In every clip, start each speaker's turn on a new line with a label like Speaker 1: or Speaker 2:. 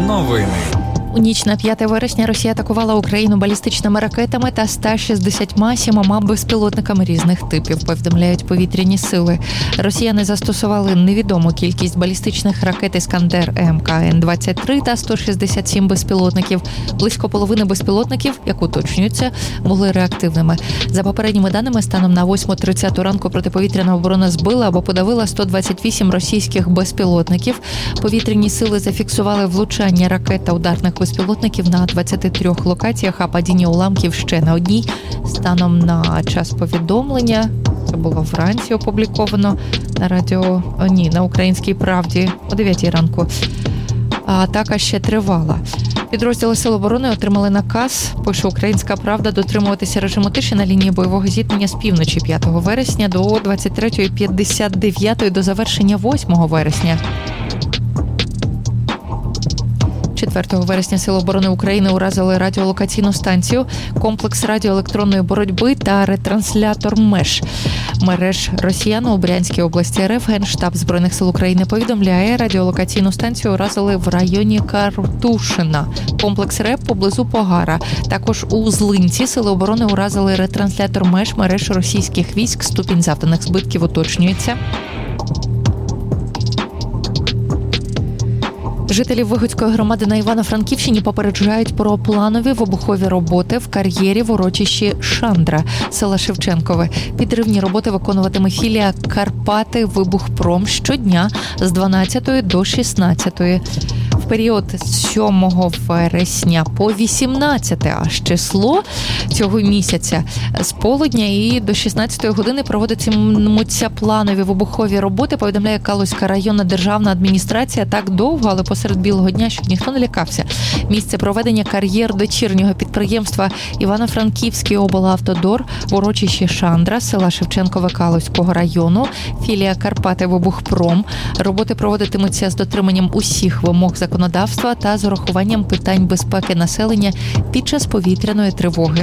Speaker 1: Новини.
Speaker 2: У ніч на 5 вересня Росія атакувала Україну балістичними ракетами та 167 безпілотниками різних типів, повідомляють повітряні сили. Росіяни застосували невідому кількість балістичних ракет «Іскандер» МКН-23 та 167 безпілотників. Близько половини безпілотників, як уточнюється, були реактивними. За попередніми даними, станом на 8:30 ранку протиповітряна оборона збила або подавила 128 російських безпілотників. Повітряні сили зафіксували влучання ракет та ударних безпілотників на 23 локаціях, а падіння уламків ще на одній. Станом на час повідомлення, це було вранці опубліковано на Українській правді о 9 ранку. А атака ще тривала. Підрозділи Сил оборони отримали наказ, пише Українська правда, дотримуватися режиму тиші на лінії бойового зіткнення з півночі 5 вересня до 23:59 до завершення 8 вересня. 4 вересня Сили оборони України уразили радіолокаційну станцію, комплекс радіоелектронної боротьби та ретранслятор мереж росіян у Брянській області РФ. Генштаб Збройних сил України повідомляє, радіолокаційну станцію уразили в районі Картушина, комплекс РЕП поблизу Погара. Також у Злинці Сили оборони уразили ретранслятор мереж російських військ. Ступінь завданих збитків уточнюється. Жителів Вигодської громади на Івано-Франківщині попереджають про планові вибухові роботи в кар'єрі в урочищі Шандра села Шевченкове. Підривні роботи виконуватиме філія «Карпати Вибухпром» щодня з 12 до 16. В період з 7 вересня по 18 аж число цього місяця з полудня і до 16 години проводитимуться планові вибухові роботи, повідомляє Калузька районна державна адміністрація. Так довго, але посеред білого дня, щоб ніхто не лякався. Місце проведення кар'єр дочірнього підприємства Івано-Франківський облавтодор в урочищі Шандра села Шевченкове Калузького району, філія «Карпати Вибухпром». Роботи проводитимуться з дотриманням усіх вимог законодавства та з урахуванням питань безпеки населення під час повітряної тривоги.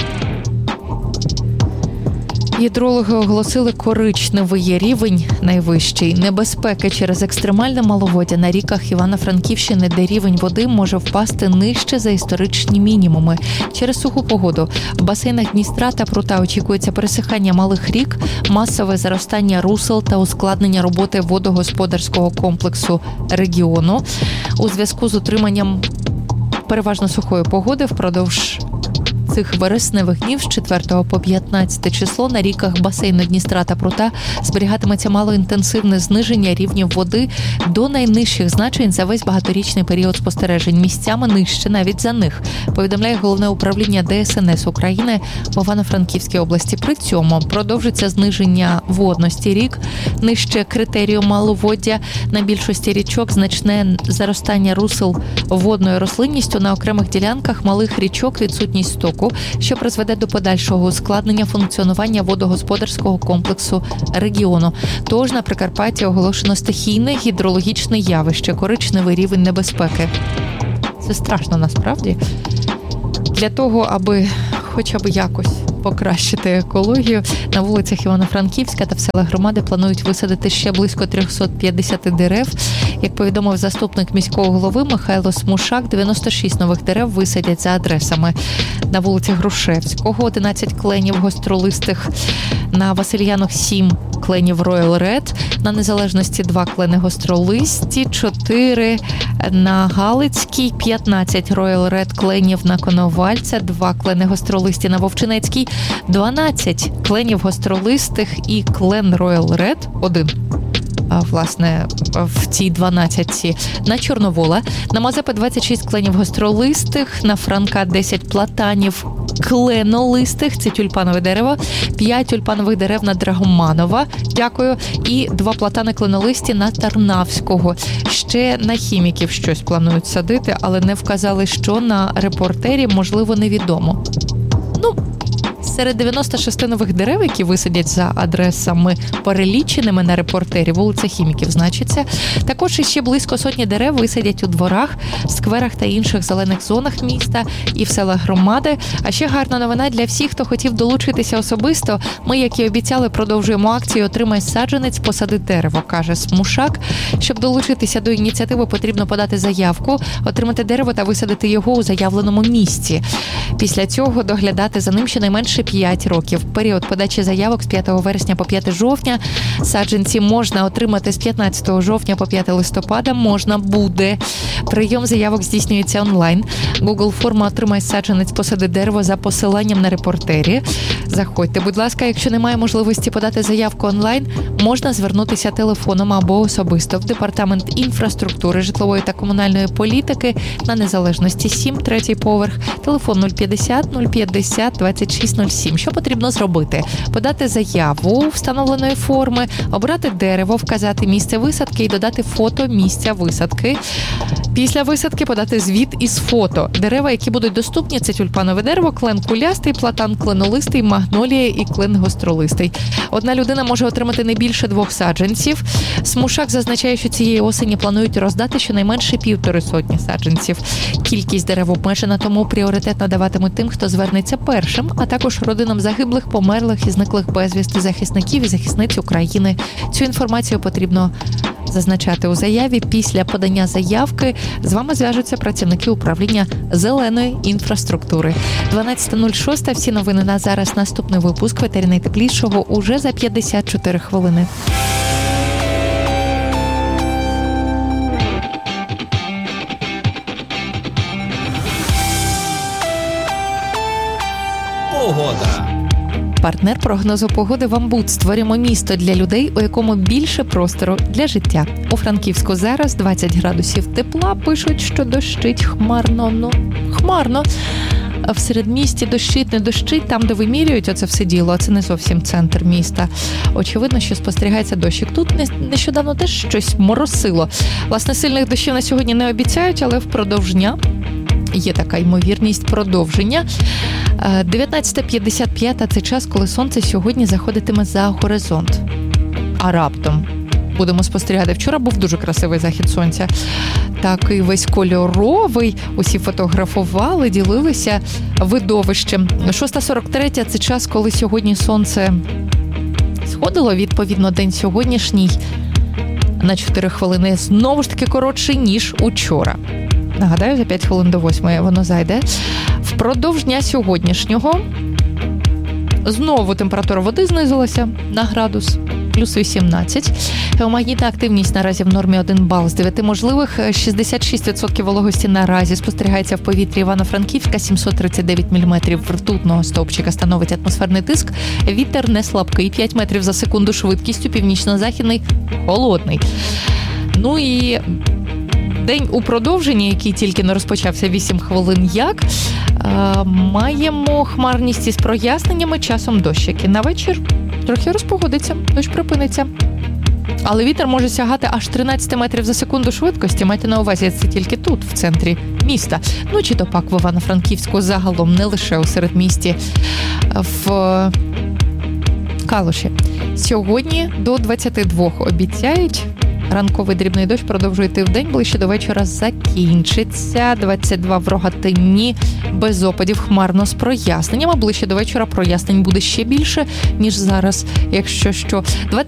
Speaker 2: Гідрологи оголосили коричневий рівень найвищий небезпеки через екстремальне маловоддя на ріках Івано-Франківщини, де рівень води може впасти нижче за історичні мінімуми. Через суху погоду в басейнах Дністра та Прута очікується пересихання малих рік, масове заростання русел та ускладнення роботи водогосподарського комплексу регіону. У зв'язку з утриманням переважно сухої погоди впродовж цих вересневих днів з 4 по 15 число на ріках басейну Дністра та Прута зберігатиметься малоінтенсивне зниження рівнів води до найнижчих значень за весь багаторічний період спостережень, місцями нижче навіть за них, повідомляє Головне управління ДСНС України в Івано-Франківській області. При цьому продовжиться зниження водності рік нижче критерію маловоддя. На більшості річок значне заростання русел водною рослинністю, на окремих ділянках малих річок відсутність стоку, що призведе до подальшого ускладнення функціонування водогосподарського комплексу регіону. Тож на Прикарпатті оголошено стихійне гідрологічне явище – коричневий рівень небезпеки. Це страшно насправді. Для того, аби хоча б якось покращити екологію, на вулицях Івано-Франківська та в селах громади планують висадити ще близько 350 дерев. Як повідомив заступник міського голови Михайло Смушак, 96 нових дерев висадять за адресами: на вулиці Грушевського 11 кленів гостролистих, на Васильянах 7 кленів Royal Red, на Незалежності 2 клени гостролисті, 4 на Галицькій, 15 Royal Red кленів на Коновальця, 2 клени гостролисті на Вовчинецькій, 12 кленів гостролистих і клен Royal Red, 1. Власне, в цій 12 на Чорновола, на Мазепи 26 кленів гостролистих, на Франка 10 платанів кленолистих, це тюльпанове дерево, 5 тюльпанових дерев на Драгоманова, дякую, і 2 платани кленолисті на Тарнавського. Ще на Хіміків щось планують садити, але не вказали, що. На Репортері, можливо, невідомо. Серед 96 нових дерев, які висадять за адресами, переліченими на репортері, вулиця Хіміків значиться, також іще близько сотні дерев висадять у дворах, скверах та інших зелених зонах міста і в селах громади. А ще гарна новина для всіх, хто хотів долучитися особисто. Ми, як і обіцяли, продовжуємо акцію «Отримай саджанець, посади дерево», каже Смушак. Щоб долучитися до ініціативи, потрібно подати заявку, отримати дерево та висадити його у заявленому місці. Після цього доглядати за ним щонайменше 5 років. Період подачі заявок з 5 вересня по 5 жовтня. Саджанці можна отримати з 15 жовтня по 5 листопада. Можна буде. Прийом заявок здійснюється онлайн. Google форма «Отримай саджанець, посади дерево» за посиланням на репортері. Заходьте, будь ласка, якщо немає можливості подати заявку онлайн, можна звернутися телефоном або особисто в Департамент інфраструктури, житлової та комунальної політики на Незалежності 7, 3-й поверх, телефон 050 050 2607. Що потрібно зробити? Подати заяву встановленої форми, обрати дерево, вказати місце висадки і додати фото місця висадки. Після висадки подати звіт із фото. Дерева, які будуть доступні, це тюльпанове дерево, клен кулястий, платан кленолистий, магнолія і клен гостролистий. Одна людина може отримати не більше 2 саджанців. Смушак зазначає, що цієї осені планують роздати щонайменше 150 саджанців. Кількість дерев обмежена, тому пріоритет надаватимуть тим, хто звернеться першим, а також родинам загиблих, померлих і зниклих безвісти захисників і захисниць України. Цю інформацію потрібно зазначати у заяві. Після подання заявки з вами зв'яжуться працівники управління зеленої інфраструктури. 12:06. Всі новини на зараз. Наступний випуск «Ветері найтеплішого» уже за 54 хвилини.
Speaker 1: Погода.
Speaker 2: Партнер прогнозу погоди «Вамбут». Створюємо місто для людей, у якому більше простору для життя. У Франківську зараз 20 градусів тепла. Пишуть, що дощить хмарно. Хмарно. В середмісті дощить, не дощить. Там, де вимірюють оце все діло, це не зовсім центр міста. Очевидно, що спостерігається дощик. Тут нещодавно теж щось моросило. Власне, сильних дощів на сьогодні не обіцяють, але впродовж дня є така ймовірність продовження. 19:55 – це час, коли сонце сьогодні заходитиме за горизонт. А раптом будемо спостерігати. Вчора був дуже красивий захід сонця. Такий весь кольоровий. Усі фотографували, ділилися видовищем. 6:43 – це час, коли сьогодні сонце сходило. Відповідно, день сьогоднішній на 4 хвилини знову ж таки коротший, ніж учора. Нагадаю, за 5 хвилин до 8 воно зайде. Впродовж дня сьогоднішнього знову температура води знизилася на градус, плюс 18. Геомагнітна активність наразі в нормі 1 бал з 9 можливих. 66% вологості наразі спостерігається в повітрі Івано-Франківська. 739 мм ртутного стовпчика становить атмосферний тиск. Вітер не слабкий, 5 метрів за секунду швидкістю, північно-західний, холодний. Ну і день у продовженні, який тільки не розпочався 8 хвилин як, маємо хмарність із проясненнями, часом дощики. На вечір трохи розпогодиться, дощ припиниться. Але вітер може сягати аж 13 метрів за секунду швидкості. Майте на увазі, це тільки тут, в центрі міста. Ну, чи то пак в Івано-Франківську загалом, не лише у середмісті, в Калуші. Сьогодні до 22 обіцяють. Ранковий дрібний дощ продовжує йти вдень, ближче до вечора закінчиться. 22 в Рогатині, без опадів, хмарно з проясненнями. Ближче до вечора прояснень буде ще більше, ніж зараз, якщо що.